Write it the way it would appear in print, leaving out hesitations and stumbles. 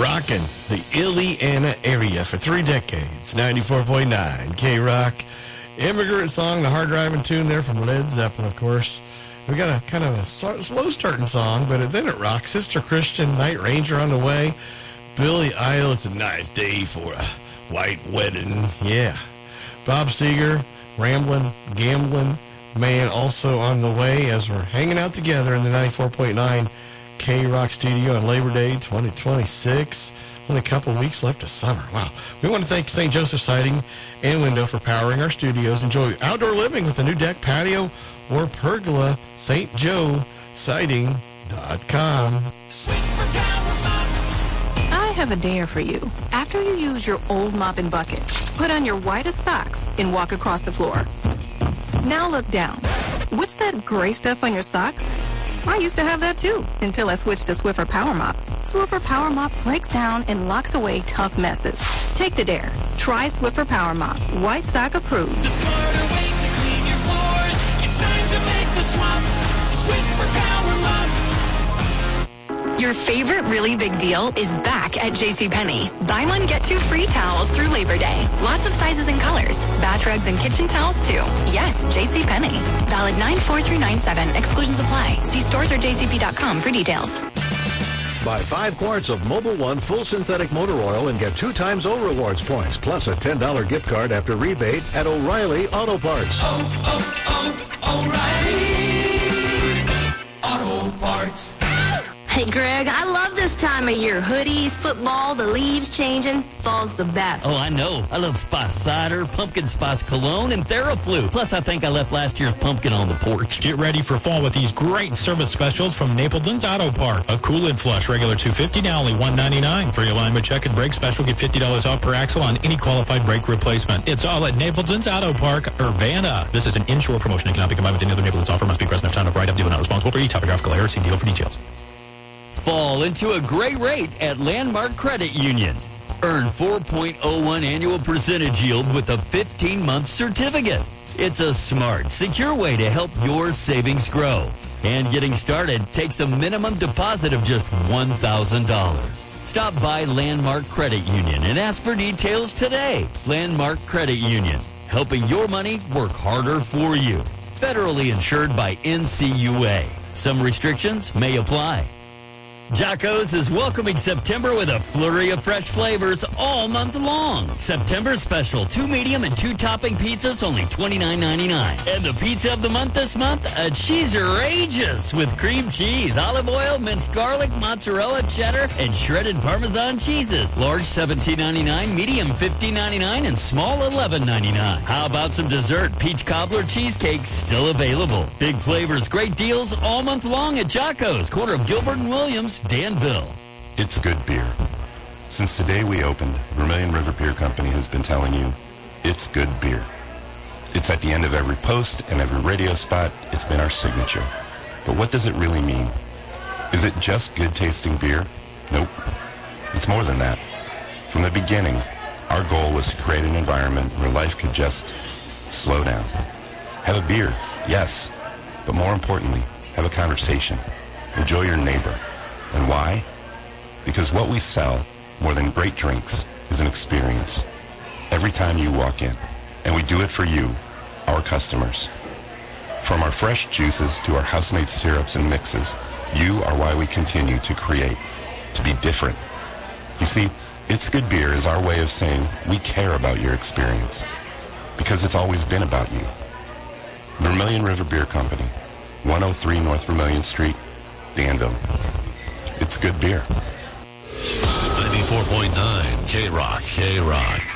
rocking the Illiana area for 3 decades. 94.9 K-Rock. Immigrant song, the hard driving tune there from Led Zeppelin, of course. We got a kind of a slow starting song, but then it rocks. Sister Christian, Night Ranger on the way. Billy Idol, it's a nice day for a white wedding. Yeah. Bob Seger, Ramblin', Gamblin' Man, also on the way as we're hanging out together in the 94.9 K-Rock studio on Labor Day 2026. Only a couple weeks left of summer. Wow. We want to thank St. Joseph Siding and Window for powering our studios. Enjoy outdoor living with a new deck, patio, or pergola. stjoesiding.com. I have a dare for you. After you use your old mopping bucket, put on your whitest socks and walk across the floor. Now look down. What's that gray stuff on your socks? I used to have that too, until I switched to Swiffer Power Mop. Swiffer Power Mop breaks down and locks away tough messes. Take the dare. Try Swiffer Power Mop. White sock approved. The smarter way to clean your floors. It's time to make the swap. Swiffer Power Mop. Your favorite really big deal is back at JCPenney. Buy one, get 2 free towels through Labor Day. Lots of sizes and colors. Bath rugs and kitchen towels, too. Yes, JCPenney. Valid 9/4 through 9/7. Exclusions apply. See stores or jcp.com for details. Buy 5 quarts of Mobil 1 full synthetic motor oil and get 2 times O Rewards points, plus a $10 gift card after rebate at O'Reilly Auto Parts. O'Reilly Auto Parts. Hey, Greg, I love this time of year. Hoodies, football, the leaves changing. Fall's the best. Oh, I know. I love Spice Cider, Pumpkin Spice Cologne, and Theraflu. Plus, I think I left last year's pumpkin on the porch. Get ready for fall with these great service specials from Napleton's Auto Park. A cool and flush, regular $250, now only $199. For your alignment check and brake special, get $50 off per axle on any qualified brake replacement. It's all at Napleton's Auto Park, Urbana. This is an inshore promotion and cannot be combined with any other Napleton's offer. Must be present enough time to write up. Dealer not responsible for any topographical error. See deal for details. Fall into a great rate at Landmark Credit Union. Earn 4.01 annual percentage yield with a 15-month certificate. It's a smart, secure way to help your savings grow. And getting started takes a minimum deposit of just $1,000. Stop by Landmark Credit Union and ask for details today. Landmark Credit Union, helping your money work harder for you. Federally insured by NCUA. Some restrictions may apply. Jocko's is welcoming September with a flurry of fresh flavors all month long. September special, 2 medium and 2 topping pizzas, only $29.99. And the pizza of the month this month, a Cheeserageous with cream cheese, olive oil, minced garlic, mozzarella, cheddar, and shredded Parmesan cheeses. Large $17.99, medium $15.99, and small $11.99. How about some dessert? Peach cobbler cheesecake still available. Big flavors, great deals all month long at Jocko's, corner of Gilbert and Williams, Danville. It's good beer. Since the day we opened, Vermilion River Beer Company has been telling you, it's good beer. It's at the end of every post and every radio spot. It's been our signature. But what does it really mean? Is it just good tasting beer? Nope. It's more than that. From the beginning, our goal was to create an environment where life could just slow down. Have a beer, yes. But more importantly, have a conversation. Enjoy your neighbor. And why? Because what we sell, more than great drinks, is an experience. Every time you walk in. And we do it for you, our customers. From our fresh juices to our house-made syrups and mixes, you are why we continue to create, to be different. You see, It's Good Beer is our way of saying we care about your experience. Because it's always been about you. Vermilion River Beer Company, 103 North Vermilion Street, Danville. It's good beer. 94.9 K-Rock.